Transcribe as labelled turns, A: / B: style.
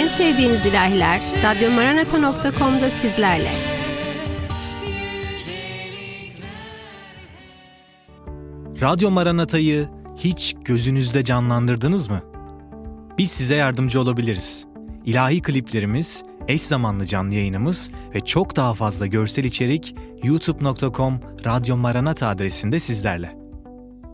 A: sevdiğiniz ilahiler radyomaranata.com'da sizlerle.
B: Radyo Maranata'yı hiç gözünüzde canlandırdınız mı? Biz size yardımcı olabiliriz. İlahi kliplerimiz, eş zamanlı canlı yayınımız ve çok daha fazla görsel içerik youtube.com Radyo Maranata adresinde sizlerle.